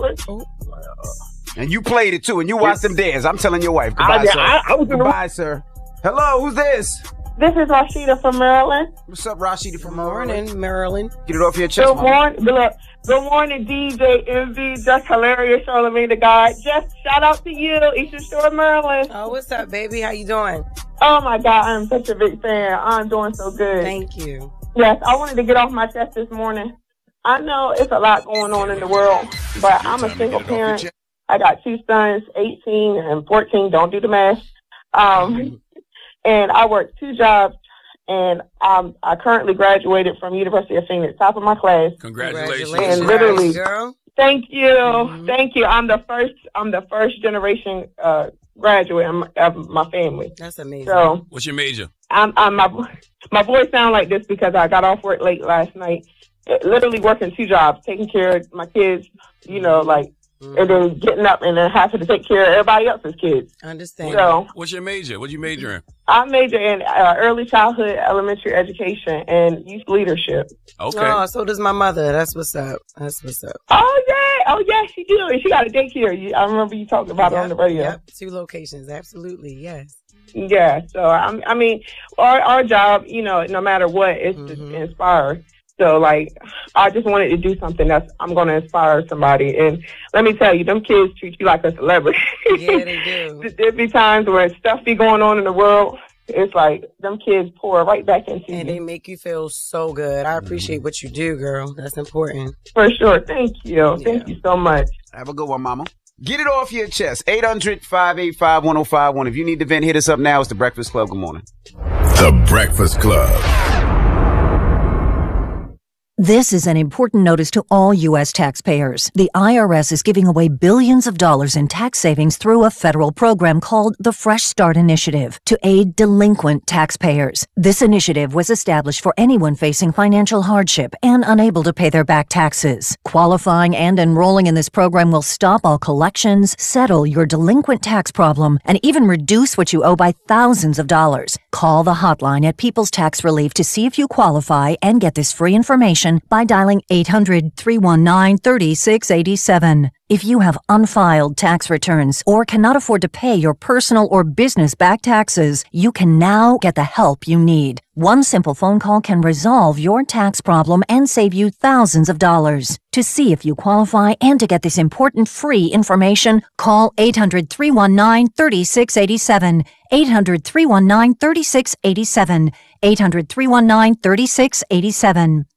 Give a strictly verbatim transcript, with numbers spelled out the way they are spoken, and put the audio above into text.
Maryland. Oh. And you played it too, and you watched them dance. I'm telling your wife. Goodbye, I, sir. I, I was in Goodbye, the... sir. Hello, who's this? This is Rashida from Maryland. What's up, Rashida from Morning, Maryland? Get it off your chest. Good morning, look, good morning, D J M V, just hilarious, Charlamagne the God. Just shout out to you, Eastern Shore, Maryland. Oh, what's up, baby? How you doing? Oh my God, I'm such a big fan. I'm doing so good. Thank you. Yes, I wanted to get off my chest this morning. I know it's a lot going on in the world, but I'm a single parent. I got two sons, eighteen and fourteen. Don't do the math. Um, and I work two jobs, and um, I currently graduated from University of Phoenix, top of my class. Congratulations, and literally, girl. Thank you, Mm-hmm. thank you. I'm the first. I'm the first generation uh, graduate of my family. That's amazing. So, what's your major? I'm, I'm my my voice sound like this because I got off work late last night. Literally working two jobs, taking care of my kids. You know, like. Mm-hmm. And then getting up and then having to take care of everybody else's kids. Understand. So, what's your major? What you major in? I major in uh, early childhood, elementary education, and youth leadership. Okay. Oh, so does my mother. That's what's up. That's what's up. Oh, yeah. Oh, yeah, she do. And she got a daycare. You, I remember you talking about yep, it on the radio. Yep. Two locations. Absolutely. Yes. Yeah. So, I, I mean, our, our job, you know, no matter what, is mm-hmm. to inspire. So, like, I just wanted to do something that's I'm going to inspire somebody. And let me tell you, them kids treat you like a celebrity. Yeah, they do. There be times where stuff be going on in the world. It's like them kids pour right back into you. And they make you feel so good. I appreciate what you do, girl. That's important. For sure. Thank you. Yeah. Thank you so much. Have a good one, mama. Get it off your chest. eight hundred, five eight five, one oh five one. If you need to vent, hit us up now. It's The Breakfast Club. Good morning. The Breakfast Club. This is an important notice to all U S taxpayers. The I R S is giving away billions of dollars in tax savings through a federal program called the Fresh Start Initiative to aid delinquent taxpayers. This initiative was established for anyone facing financial hardship and unable to pay their back taxes. Qualifying and enrolling in this program will stop all collections, settle your delinquent tax problem, and even reduce what you owe by thousands of dollars. Call the hotline at People's Tax Relief to see if you qualify and get this free information by dialing eight hundred, three one nine, three six eight seven. If you have unfiled tax returns or cannot afford to pay your personal or business back taxes, you can now get the help you need. One simple phone call can resolve your tax problem and save you thousands of dollars. To see if you qualify and to get this important free information, call eight hundred, three one nine, three six eight seven. eight hundred, three one nine, three six eight seven. eight hundred, three one nine, three six eight seven.